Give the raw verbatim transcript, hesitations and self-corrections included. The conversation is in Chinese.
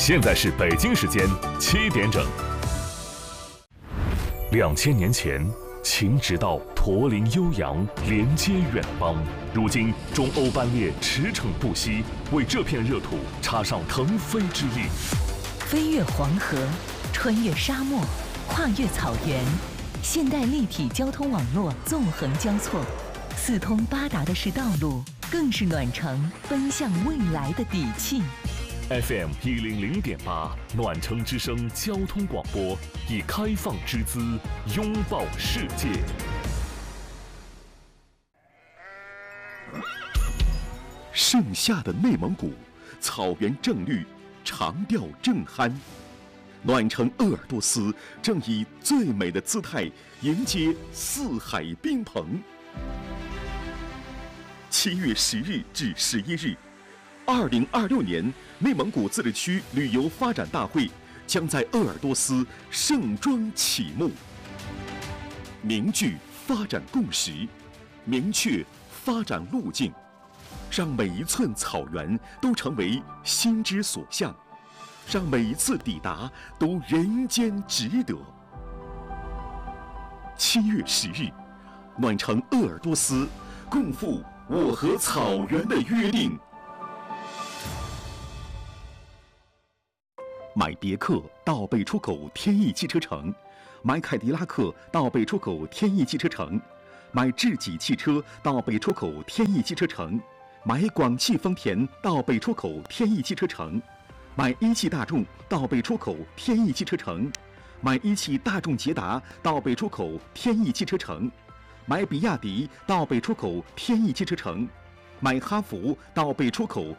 现在是北京时间七点整。两千年前，秦直道驼铃悠扬，连接远邦。如今，中欧班列驰骋不息，为这片热土插上腾飞之翼。 飞越黄河，穿越沙漠，跨越草原，现代立体交通网络纵横交错，四通八达的是道路，更是暖城奔向未来的底气。 F M 一零零点八，暖城之声交通广播，以开放之姿拥抱世界。 盛夏的内蒙古，草原正绿，长调正酣。暖城鄂尔多斯正以最美的姿态迎接四海宾朋。七月十日至十一日，二零二六年内蒙古自治区旅游发展大会将在鄂尔多斯盛装启幕。凝聚发展共识，明确发展路径，让每一寸草原都成为心之所向，让每一次抵达都人间值得。七月十日，暖城鄂尔多斯，共赴我和草原的约定。买别克到北出口天翼汽车城，买凯迪拉克到北出口天翼汽车城，买智己汽车到北出口天翼汽车城，买广汽丰田到北出口天翼汽车城，买一汽大众到北出口天翼汽车城，买一汽大众捷达到北出口天翼汽车城，买比亚迪到北出口天翼汽车城，买哈弗到北出口